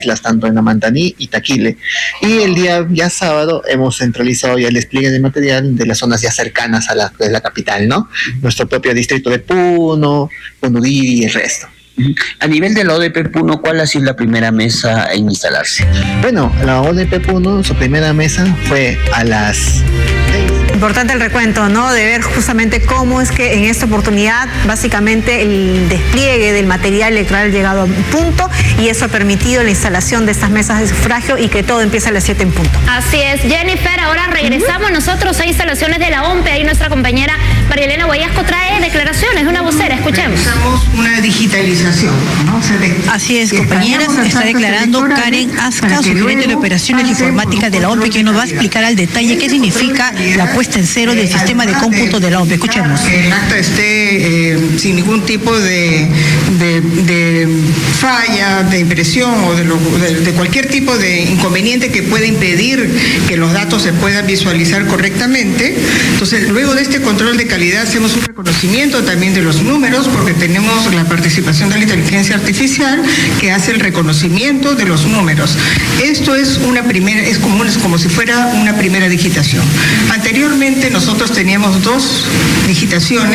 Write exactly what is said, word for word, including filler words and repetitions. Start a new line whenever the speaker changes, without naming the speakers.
tanto en Amantaní y Taquile. Y el día ya sábado hemos centralizado ya el despliegue de material de las zonas ya cercanas a la, de la capital, ¿no? Nuestro propio distrito de Puno, Punudiri y el resto.
A nivel de la O D P Puno, ¿cuál ha sido la primera mesa en instalarse?
Bueno, la O D P Puno, su primera mesa fue a las...
Importante el recuento, ¿no? De ver justamente cómo es que en esta oportunidad básicamente el despliegue del material electoral ha llegado a un punto y eso ha permitido la instalación de estas mesas de sufragio y que todo empiece a las siete en punto.
Así es. Jennifer, ahora regresamos uh-huh. nosotros a instalaciones de la O M P E. Ahí nuestra compañera María Elena Guayasco trae declaraciones de una vocera. Escuchemos.
Realizamos una digitalización, ¿no? O sea, de,
Así es, compañeras, está declarando Karen Asca, gerente de operaciones informáticas de la O M P E, que nos va a explicar al detalle qué significa la puesta en cero del sistema de cómputo de la O M P E. Escuchemos.
Que el acta esté eh, sin ningún tipo de, de, de falla, de impresión o de, lo, de, de cualquier tipo de inconveniente que pueda impedir que los datos se puedan visualizar correctamente. Entonces, luego de este control de calidad hacemos un reconocimiento también de los números, porque tenemos la participación de la inteligencia artificial que hace el reconocimiento de los números. Esto es una primera, es como, es como si fuera una primera digitación. Anteriormente nosotros teníamos dos digitaciones.